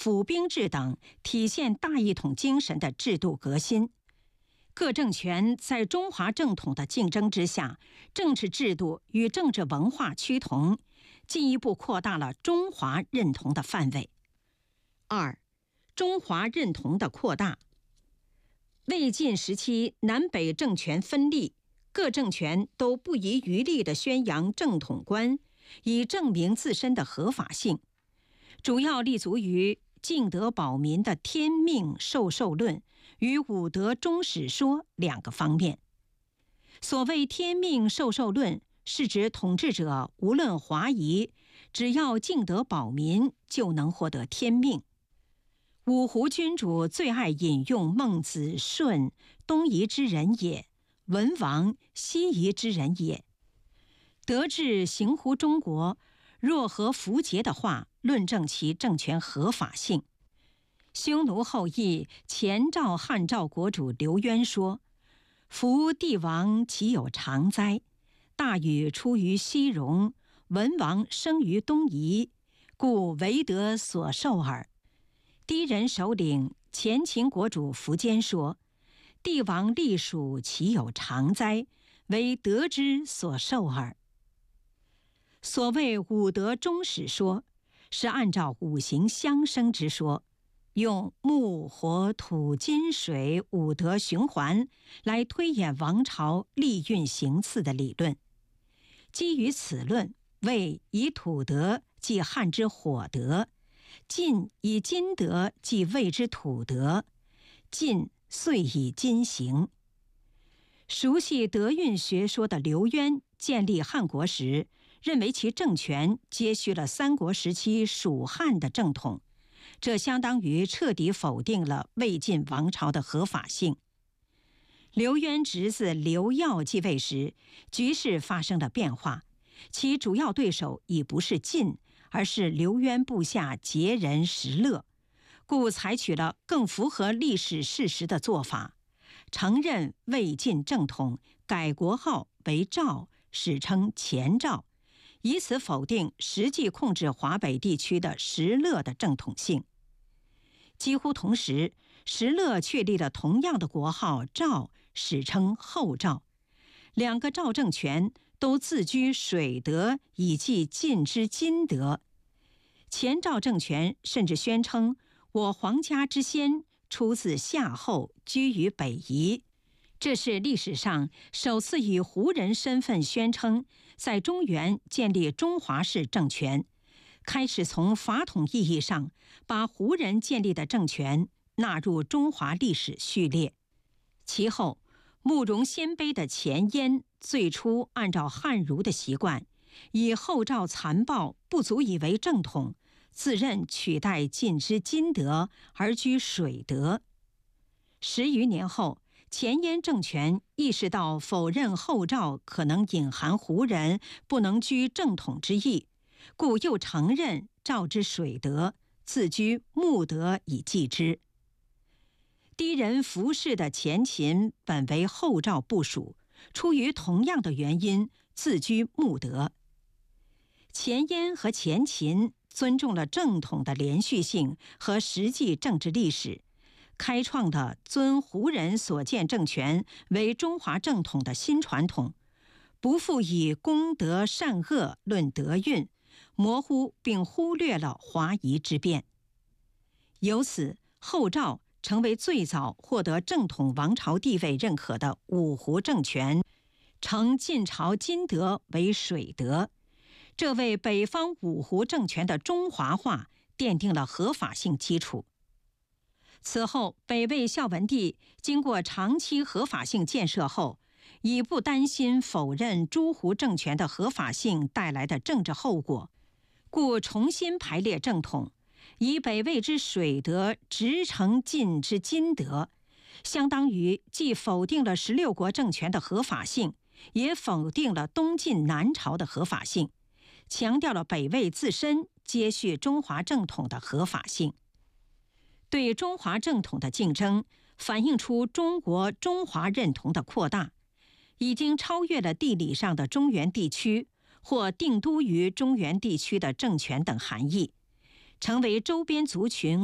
府兵制等体现大一统精神的制度革新。各政权在中华正统的竞争之下，政治制度与政治文化趋同，进一步扩大了中华认同的范围。二、中华认同的扩大。魏晋时期南北政权分立，各政权都不遗余力地宣扬正统观，以证明自身的合法性，主要立足于敬德保民的天命授受论与武德忠始说两个方面。所谓天命授受论，是指统治者无论华夷，只要敬德保民，就能获得天命。五胡君主最爱引用孟子舜东夷之人也，文王西夷之人也。德治行乎中国，若合符节的话，论证其政权合法性。匈奴后裔前赵汉赵国主刘渊说：“夫帝王岂有常哉？大禹出于西戎，文王生于东夷，故为德所受耳。”氐人首领前秦国主苻坚说：“帝王隶属岂有常哉？为德之所受耳。”所谓五德忠始说，是按照五行相生之说，用木火土金水五德循环来推演王朝历运行次的理论。基于此论，魏以土德即汉之火德，晋以金德即魏之土德，晋遂以金行。熟悉德运学说的刘渊建立汉国时，认为其政权接续了三国时期蜀汉的正统，这相当于彻底否定了魏晋王朝的合法性。刘渊侄子刘曜继位时，局势发生了变化，其主要对手已不是晋，而是刘渊部下羯人石勒，故采取了更符合历史事实的做法，承认魏晋正统，改国号为赵，史称前赵，以此否定实际控制华北地区的石勒的正统性。几乎同时，石勒确立了同样的国号赵，史称后赵。两个赵政权都自居水德，以继晋之金德。前赵政权甚至宣称，我皇家之先出自夏后，居于北夷。这是历史上首次以胡人身份宣称在中原建立中华式政权，开始从法统意义上把胡人建立的政权纳入中华历史序列。其后，慕容鲜卑的前燕最初按照汉儒的习惯，以后赵残暴不足以为正统，自认取代晋之金德而居水德。10余年后，前燕政权意识到否认后赵可能隐含胡人不能居正统之意，故又承认赵之水德，自居穆德以继之。氐人服氏的前秦本为后赵部属，出于同样的原因，自居穆德。前燕和前秦尊重了正统的连续性和实际政治历史，开创了尊胡人所建政权为中华正统的新传统，不复以功德善恶论德运，模糊并忽略了华夷之变。由此，后赵成为最早获得正统王朝地位认可的五胡政权，称晋朝金德为水德，这为北方五胡政权的中华化奠定了合法性基础。此后，北魏孝文帝经过长期合法性建设后，已不担心否认诸胡政权的合法性带来的政治后果，故重新排列正统，以北魏之水德直承晋之金德，相当于既否定了16国政权的合法性，也否定了东晋南朝的合法性，强调了北魏自身接续中华正统的合法性。对中华正统的竞争，反映出中国中华认同的扩大，已经超越了地理上的中原地区或定都于中原地区的政权等含义，成为周边族群